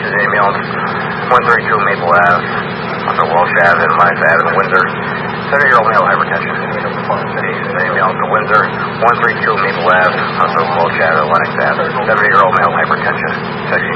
is ambulance, 132 Maple Ave, also Walsh Ave and Life Ave in Windsor. 70-year-old male hypertension. Ambulance to Windsor, 132 Maple Ave, also Walsh Ave and Lennox Ave. 70-year-old male hypertension.